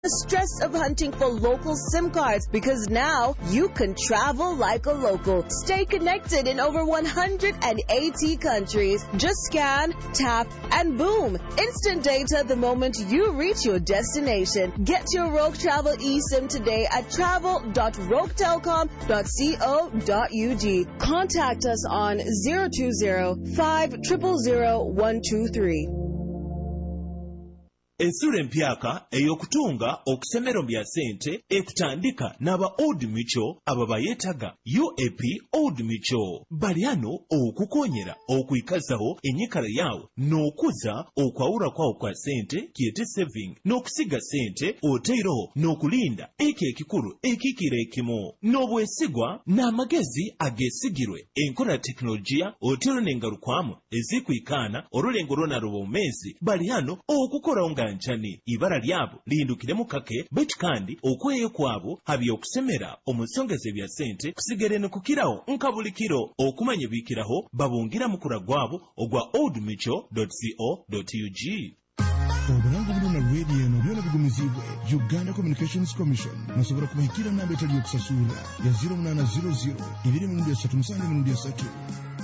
the stress of hunting for local SIM cards because now you can travel like a local. Stay connected in over 180 countries. Just scan, tap, and boom. Instant data the moment you reach your destination. Get your Rogue Travel eSIM today at travel.roguetelecom.co.ug. Contact us on 020-500-123. Ensula empyaka eyokutunga okusemero bya sente ekutandika n'aba Old Mutual aba bayetaga UAP Old Mutual. Baliano okukonyera okuyikazaho enyikala yawo n'okuza okwawula kwawo kwa sente kiyete saving n'okusiga sente oteero n'okulinda eko ekikulu ekikira ekimu n'obwesigwa n'amagezi agesigirwe enkola teknologiya oteero n'engalukwamu ezikwikaana olulengo lwonaloba omumezi Baliano okukola nga nchani ibara lyabo lindukiremu kake beti kandi okweyo kwabo habi okusemera omusongeze bya sente kusigere nokukiraho nkabulikiro okumanya bikiraho babungira mukura gwabo ogwa oldmutual.co.ug. Obulango buluna radio eno byona bigumizibwe Uganda Communications Commission nasobora kubahikira namba etali yokusasula ya 0800 237 3